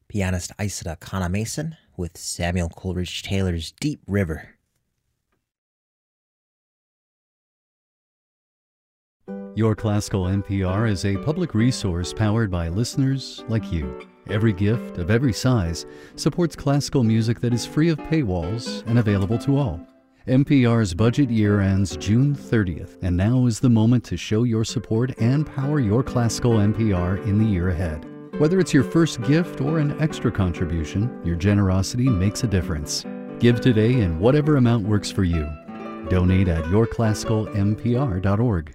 pianist Isada Kana Mason with Samuel Coleridge Taylor's Deep River. Your Classical NPR is a public resource powered by listeners like you. Every gift of every size supports classical music that is free of paywalls and available to all. NPR's budget year ends June 30th, and now is the moment to show your support and power your classical NPR in the year ahead. Whether it's your first gift or an extra contribution, your generosity makes a difference. Give today in whatever amount works for you. Donate at yourclassicalnpr.org.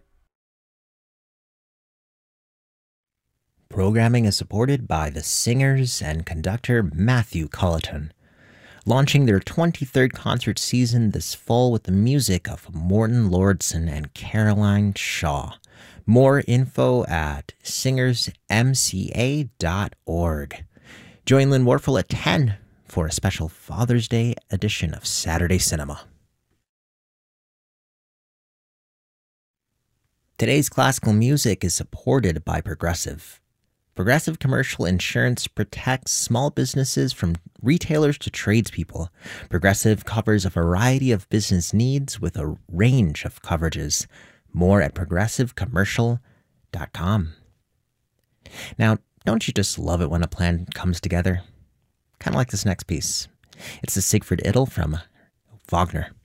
Programming is supported by the singers and conductor Matthew Culleton, launching their 23rd concert season this fall with the music of Morton Lordson and Caroline Shaw. More info at singersmca.org. Join Lynn Warfel at 10 for a special Father's Day edition of Saturday Cinema. Today's classical music is supported by Progressive. Progressive Commercial Insurance protects small businesses from retailers to tradespeople. Progressive covers a variety of business needs with a range of coverages. More at progressivecommercial.com. Now, don't you just love it when a plan comes together? Kind of like this next piece. It's the Siegfried Idyll from Wagner.